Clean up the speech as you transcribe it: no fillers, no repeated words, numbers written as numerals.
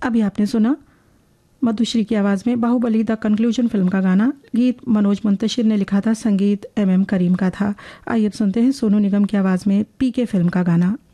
अभी आपने सुना मधुश्री की आवाज़ में बाहुबली द कंक्लूजन फिल्म का गाना। गीत मनोज मुंतशिर ने लिखा था, संगीत एम करीम का था। आइए अब सुनते हैं सोनू निगम की आवाज़ में पीके फिल्म का गाना।